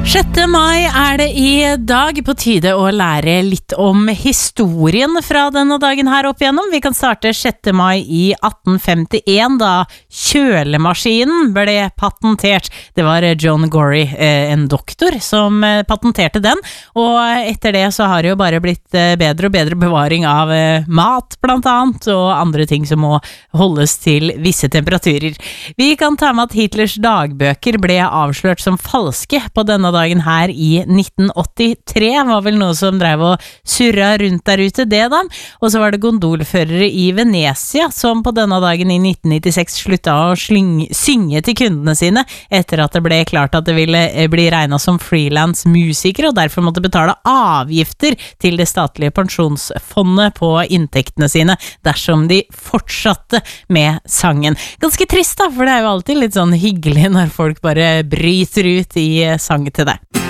6. mai det I dag, på tide å lære litt om historien fra denne dagen her opp igjennom. Vi kan starte 6. mai I 1851 da kjølemaskinen ble patentert. Det var John Gorrie, en doktor, som patenterte den, og etter det så har det jo bare blitt bedre og bedre bevaring av mat blant annet, og andre ting som må holdes til visse temperaturer. Vi kan ta med at Hitlers dagbøker ble avslørt som falske på denne dagen her I 1983, var vel noe som drev og surra rundt der ute det da, og så var det gondolførere I Venezia som på denne dagen I 1996 slutta å synge til kundene sine etter at det ble klart at det ville bli regnet som freelance musikere og derfor måtte betale avgifter til det statlige pensjonsfondet på inntektene sine dersom de fortsatte med sangen. Ganske trist da, for det jo alltid litt sånn hyggelig når folk bare bryter ut I sang til deg.